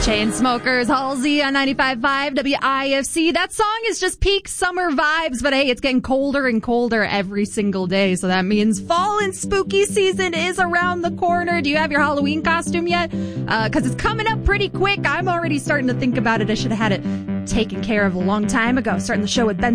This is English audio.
Chainsmokers, Halsey on 95.5 WIFC. That song is just peak summer vibes, but hey, it's getting colder and colder every single day. So that means fall and spooky season is around the corner. Do you have your Halloween costume yet? Because it's coming up pretty quick. I'm already starting to think about it. I should have had it taken care of a long time ago. Starting the show with Ben